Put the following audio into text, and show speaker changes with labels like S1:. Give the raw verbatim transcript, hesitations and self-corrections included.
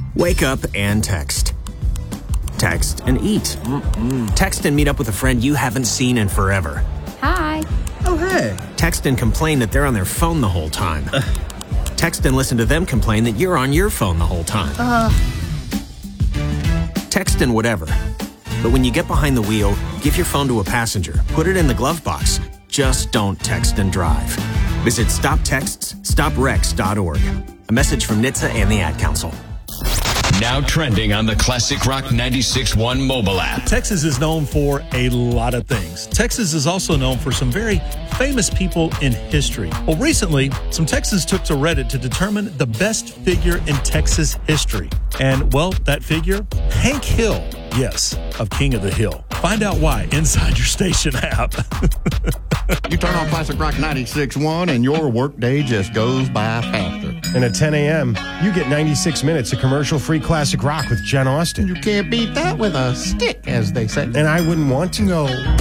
S1: Wake up and text. Text and eat. Mm-mm. Text and meet up with a friend you haven't seen in forever.
S2: Hi.
S3: Oh, hey.
S1: Text and complain that they're on their phone the whole time. Uh. Text and listen to them complain that you're on your phone the whole time.
S2: Uh.
S1: Text and whatever. But when you get behind the wheel, give your phone to a passenger. Put it in the glove box. Just don't text and drive. Visit stop texts stop wrecks dot org. A message from N H T S A and the Ad Council.
S4: Now trending on the Classic Rock ninety-six point one mobile app.
S5: Texas is known for a lot of things. Texas is also known for some very famous people in history. Well, recently, some Texans took to Reddit to determine the best figure in Texas history. And, well, that figure, Hank Hill. Yes, of King of the Hill. Find out why inside your station app.
S6: You turn on Classic Rock ninety-six point one and your workday just goes by faster.
S7: And at ten a.m., you get ninety-six minutes of commercial-free classic rock with Jen Austen.
S6: You can't beat that with a stick, as they say.
S7: And I wouldn't want to.
S6: No.